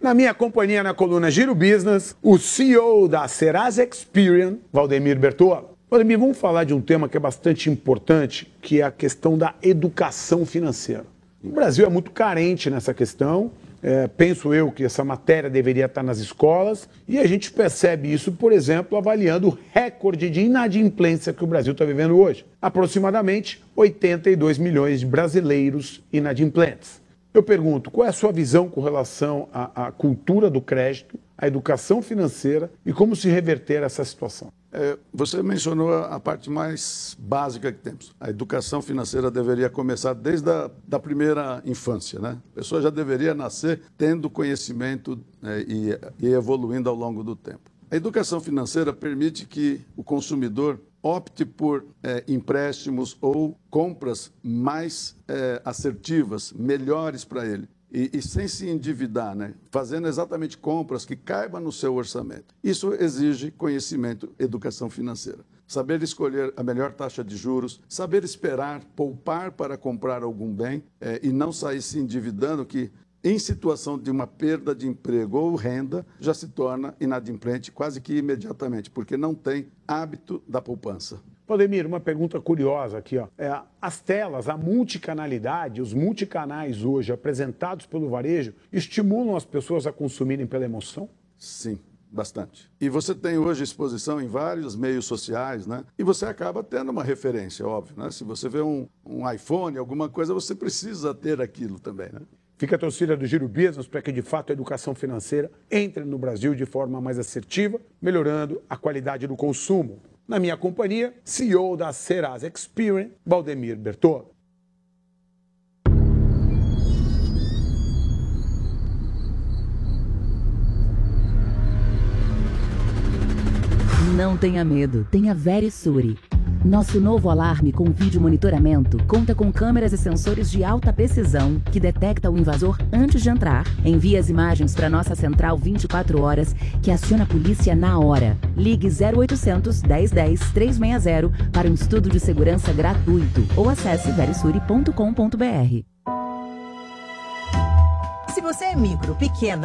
Na minha companhia na coluna Giro Business, o CEO da Serasa Experian, Valdemir Bertolo. Valdemir, vamos falar de um tema que é bastante importante, que é a questão da educação financeira. O Brasil é muito carente nessa questão. Penso eu que essa matéria deveria estar nas escolas e a gente percebe isso, por exemplo, avaliando o recorde de inadimplência que o Brasil está vivendo hoje. Aproximadamente 82 milhões de brasileiros inadimplentes. Eu pergunto, qual é a sua visão com relação à cultura do crédito, à educação financeira e como se reverter essa situação? Você mencionou a parte mais básica que temos. A educação financeira deveria começar desde a primeira infância, né? A pessoa já deveria nascer tendo conhecimento e evoluindo ao longo do tempo. A educação financeira permite que o consumidor opte por empréstimos ou compras mais assertivas, melhores para ele. E sem se endividar, né? Fazendo exatamente compras que caibam no seu orçamento. Isso exige conhecimento, educação financeira. Saber escolher a melhor taxa de juros, saber esperar, poupar para comprar algum bem e não sair se endividando, que em situação de uma perda de emprego ou renda, já se torna inadimplente quase que imediatamente, porque não tem hábito da poupança. Valdemir, uma pergunta curiosa aqui, ó. As telas, a multicanalidade, os multicanais hoje apresentados pelo varejo estimulam as pessoas a consumirem pela emoção? Sim, bastante. E você tem hoje exposição em vários meios sociais, né? E você acaba tendo uma referência, óbvio, né? Se você vê um iPhone, alguma coisa, você precisa ter aquilo também, né? Fica a torcida do Giro Business para que, de fato, a educação financeira entre no Brasil de forma mais assertiva, melhorando a qualidade do consumo. Na minha companhia, CEO da Serasa Experian, Valdemir Bertolo. Não tenha medo, tenha Verisure. Nosso novo alarme com vídeo monitoramento conta com câmeras e sensores de alta precisão que detecta o invasor antes de entrar, envia as imagens para nossa central 24 horas, que aciona a polícia na hora. Ligue 0800 1010 360 para um estudo de segurança gratuito ou acesse verisure.com.br. Se você é micro, pequena